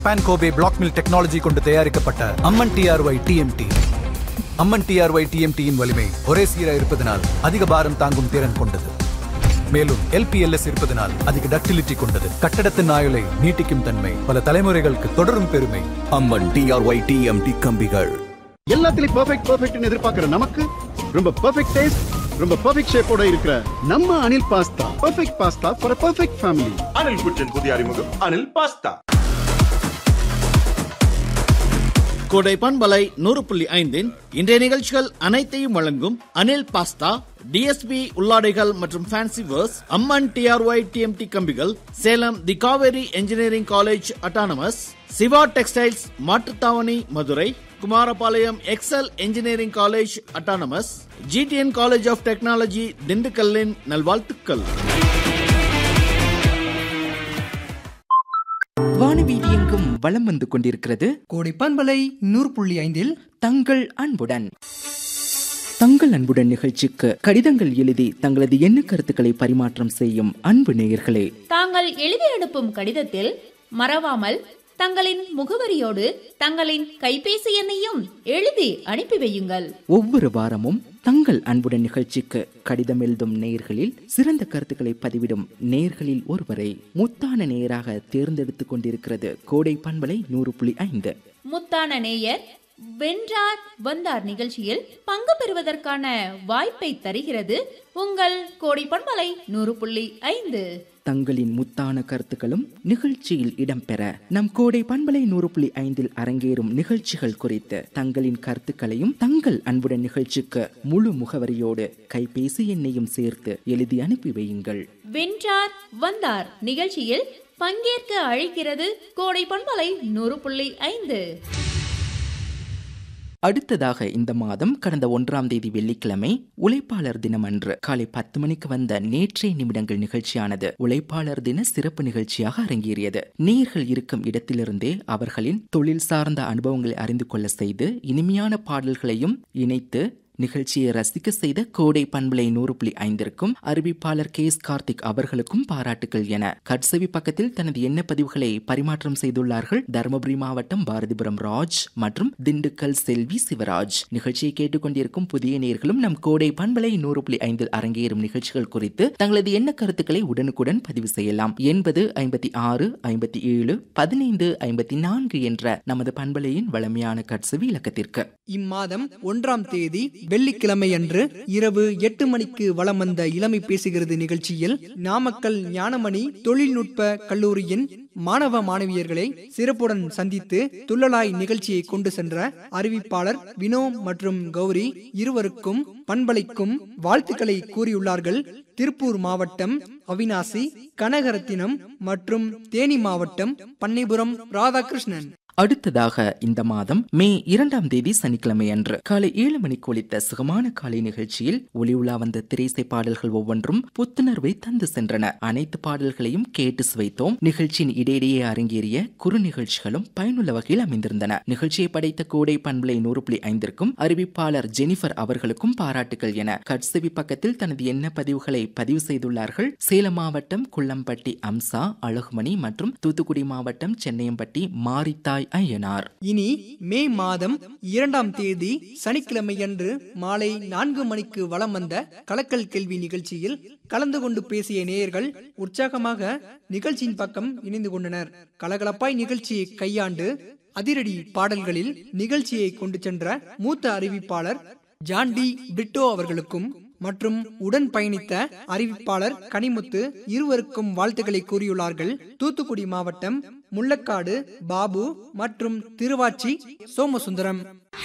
Japan Kobe black mill technology கொண்டு தயாரிக்கப்பட்ட அம்மன் TRY TMT. அம்மன் TRY டிஎம்டியின் வலிமை ஒரே சீராக இருப்பதனால் அதிக பாரம் தாங்கும் திறன் கொண்டது. மேலும் எல்பிஎல்எஸ் இருப்பதனால் அதிக டக்டிலிட்டி கொண்டது. கட்டடத்தின் ஆயுளை நீட்டிக்கும் தன்மை, பல தலைமுறைகளுக்கு தொடரும் பெருமை. அம்மன் டிஆர்ஒய் டிஎம்டி கம்பிகள். எல்லாத்துலயும் பெர்ஃபெக்ட்னு எதிர்பார்க்கிற நமக்கு ரொம்ப பெர்ஃபெக்ட் டேஸ்ட், ரொம்ப பெர்ஃபெக்ட் ஷேப்போட இருக்கிற நம்ம Anil pasta. Perfect pasta for perfect family. Anil குச்சின் புதிய அறிமுகம் அனில் பாஸ்தா. கோடை பண்பலை 100.5 இன்றைய நிகழ்ச்சிகள் அனைத்தையும் வழங்கும் அனில் பாஸ்தா, டிஎஸ்பி உள்ளாடைகள் மற்றும் ஃபேன்சி வேர்ஸ், அம்மன் டிஆர்ஒய் டிஎம்டி கம்பிகள், சேலம் தி Kaveri engineering college autonomous, Siva textiles Mattuthavani Madurai, Kumarapalayam XL engineering college autonomous, GTN college of technology திண்டுக்கல்லின் நல்வாழ்த்துக்கள். வானவீதி எங்கும் வலம் வந்து கொண்டிருக்கிறது கோடை பண்பலை 100.5 தங்கள் அன்புடன். தங்கள் அன்புடன் நிகழ்ச்சிக்கு கடிதங்கள் எழுதி தங்களது எண்ண கருத்துக்களை பரிமாற்றம் செய்யும் அன்பு நேயர்களே, தாங்கள் எழுதி அனுப்பும் கடிதத்தில் மறவாமல் தங்களின் முகவரியோடு தங்களின் கைபேசி எண்ணையும் எழுதி அனுப்பி வையுங்கள். ஒவ்வொரு வாரமும் தங்கள் அன்புடன் நிகழ்ச்சிக்கு கடிதம் எழுதும் நேயர்களில் சிறந்த கருத்துக்களை பதிவிடும் நேயர்களில் ஒருவரை முத்தான நேயராக தேர்ந்தெடுத்துக் கொண்டிருக்கிறது கோடை பண்பலை 100.5. முத்தான நேயர் வென்றார் வந்தார் நிகழ்ச்சியில் பங்கு பெறுவதற்கான வாய்ப்பை தருகிறது உங்கள் கோடை பண்பலை 100.5. தங்களின் முத்தான கருத்துக்களும் நிகழ்ச்சியில் இடம்பெற நம் கோடை பண்பலை 100.5 அரங்கேறும் நிகழ்ச்சிகள் குறித்து தங்களின் கருத்துக்களையும் தங்கள் அன்புடன் நிகழ்ச்சிக்கு முழு முகவரியோடு கைபேசி எண்ணையும் சேர்த்து எழுதி அனுப்பி வையுங்கள். வென்றார் வந்தார் நிகழ்ச்சியில் பங்கேற்க அழைக்கிறது கோடை பண்பலை 100.5. அடுத்ததாக இந்த மாதம் கடந்த 1ஆம் தேதி வெள்ளிக்கிழமை உழைப்பாளர் தினம் அன்று காலை 10 மணிக்கு வந்த நேற்றைய நிமிடங்கள் நிகழ்ச்சியானது உழைப்பாளர் தின சிறப்பு நிகழ்ச்சியாக அரங்கேறியது. நேயர்கள் இருக்கும் இடத்திலிருந்தே அவர்களின் தொழில் சார்ந்த அனுபவங்களை அறிந்து கொள்ள செய்து இனிமையான பாடல்களையும் இணைத்து நிகழ்ச்சியை ரசிக்க செய்த கோடை பண்பலை 100.5 அறிவிப்பாளர் KS கார்த்திக் அவர்களுக்கும் பாராட்டுகள் என கட்சவி பக்கத்தில் தனது எண்ண பதிவுகளை பரிமாற்றம் செய்துள்ளார்கள் தருமபுரி மாவட்டம் பாரதிபுரம் ராஜ் மற்றும் திண்டுக்கல் செல்வி சிவராஜ். நிகழ்ச்சியை கேட்டுக்கொண்டிருக்கும் புதிய நேயர்களும் நம் கோடை பண்பலை 100.5 அரங்கேறும் நிகழ்ச்சிகள் குறித்து தங்களது எண்ண கருத்துக்களை உடனுக்குடன் பதிவு செய்யலாம். 80 56 57 15 54 என்ற நமது பண்பலையின் வளமையான கட்சவி இலக்கத்திற்கு. இம்மாதம் 1ஆம் தேதி வெள்ளிக்கிழமை அன்று இரவு 8 மணிக்கு வலம் வந்த இளமை பேசுகிறது நிகழ்ச்சியில் நாமக்கல் ஞானமணி தொழில்நுட்ப கல்லூரியின் மாணவ மாணவியர்களை சிறப்புடன் சந்தித்து துள்ளலாய் நிகழ்ச்சியை கொண்டு சென்ற அறிவிப்பாளர் வினோ மற்றும் கௌரி இருவருக்கும் பண்பலைக்கும் வாழ்த்துக்களை கூறியுள்ளார்கள். திருப்பூர் மாவட்டம் அவினாசி, கனகரத்தினம் மற்றும் தேனி மாவட்டம் பண்ணைபுரம் ராதாகிருஷ்ணன். அடுத்ததாக இந்த மாதம் மே 2ஆம் தேதி சனிக்கிழமை அன்று காலை 7 மணிக்கு ஒலித்த சுகமான காலை நிகழ்ச்சியில் ஒளி உலா வந்த திரைசை பாடல்கள் ஒவ்வொன்றும் புத்துணர்வை தந்து சென்றன. அனைத்து பாடல்களையும் கேட்டு சுவைத்தோம். நிகழ்ச்சியின் இடையிடையே அரங்கேறிய குறு நிகழ்ச்சிகளும் பயனுள்ள வகையில் அமைந்திருந்தன. நிகழ்ச்சியை படைத்த கோடை பண்பலை 100.5 அறிவிப்பாளர் ஜெனிஃபர் அவர்களுக்கும் பாராட்டுகள் என கட்சவி பக்கத்தில் தனது எண்ண பதிவுகளை பதிவு செய்துள்ளார்கள். சேலம் மாவட்டம் குள்ளம்பட்டி அம்சா அழகுமணி மற்றும் தூத்துக்குடி மாவட்டம் சென்னையம்பட்டி மாரித்தாய் ஐயனார். இனி மே மாதம் 2ஆம் தேதி சனிக்கிழமையன்று மாலை 4 மணிக்கு வலம் வந்த கலக்கல் கேள்வி நிகழ்ச்சியில் கலந்து கொண்டு பேசிய நேயர்கள் உற்சாகமாக நிகழ்ச்சியின் பக்கம் இணைந்து கொண்டனர். கலகலப்பாய் நிகழ்ச்சியை கையாண்டு அதிரடி பாடல்களில் நிகழ்ச்சியை கொண்டு சென்ற மூத்த அறிவிப்பாளர் ஜான்டி பிரிட்டோ அவர்களுக்கும் மற்றும் உடன் பயணித்த அறிவிப்பாளர் கனிமுத்து இருவருக்கும் வாழ்த்துக்களை கூறியுள்ளார்கள். தூத்துக்குடி மாவட்டம் முள்ளக்காடு பாபு மற்றும் திருவாச்சி சோமசுந்தரம்.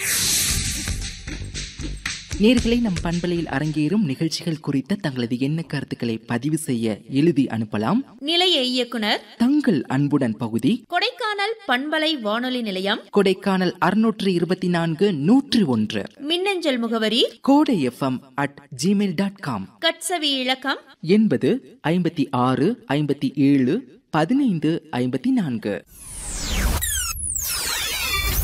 நேர்களை நம் பண்பலையில் அரங்கேறும் நிகழ்ச்சிகள் குறித்த தங்களது எண்ண கருத்துக்களை பதிவு செய்ய எழுதி அனுப்பலாம். நிலைய இயக்குனர் தங்கள் அன்புடன் பகுதி, கொடைக்கானல் பண்பலை வானொலி நிலையம், கொடைக்கானல் 624 101. மின்னஞ்சல் முகவரி கோடை FM@gmail.com. கட்சவி இலக்கம் 80 56 57 15 54.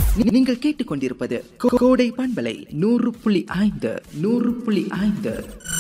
நீங்கள் கேட்டுக்கொண்டிருப்பது கோடை பண்பலை 100.5.